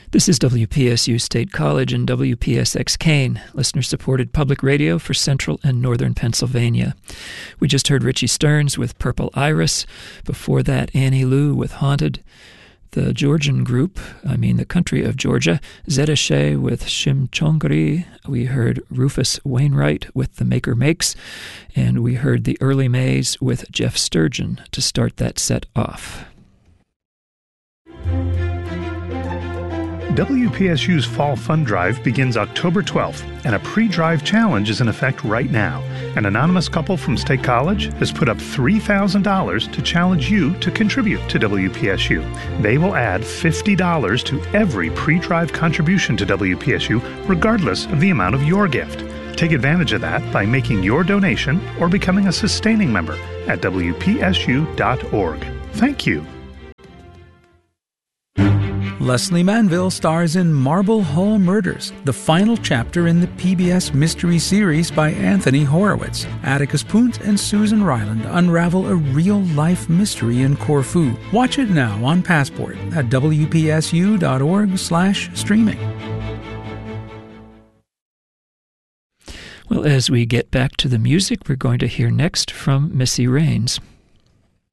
This is WPSU State College and WPSX Kane, listener-supported public radio for central and northern Pennsylvania. We just heard Richie Stearns with Purple Iris. Before that, Annie Lou with Haunted. The Georgian group, the country of Georgia, Zeta Shea with Shimchongri. We heard Rufus Wainwright with The Maker Makes. And we heard the Early Mays with Jeff Sturgeon to start that set off. WPSU's Fall Fund Drive begins October 12th, and a pre-drive challenge is in effect right now. An anonymous couple from State College has put up $3,000 to challenge you to contribute to WPSU. They will add $50 to every pre-drive contribution to WPSU, regardless of the amount of your gift. Take advantage of that by making your donation or becoming a sustaining member at WPSU.org. Thank you. Leslie Manville stars in Marble Hall Murders, the final chapter in the PBS mystery series by Anthony Horowitz. Atticus Punt and Susan Ryland unravel a real-life mystery in Corfu. Watch it now on Passport at WPSU.org/streaming. Well, as we get back to the music, we're going to hear next from Missy Raines.